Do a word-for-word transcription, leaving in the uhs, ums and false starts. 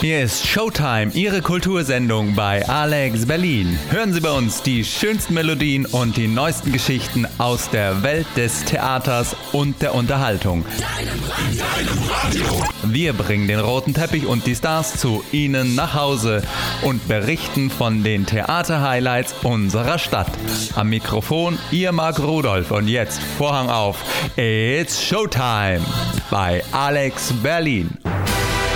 Hier ist Showtime, Ihre Kultursendung bei Alex Berlin. Hören Sie bei uns die schönsten Melodien und die neuesten Geschichten aus der Welt des Theaters und der Unterhaltung. Wir bringen den roten Teppich und die Stars zu Ihnen nach Hause und berichten von den Theater-Highlights unserer Stadt. Am Mikrofon Ihr Marc Rudolph und jetzt Vorhang auf. It's Showtime bei Alex Berlin.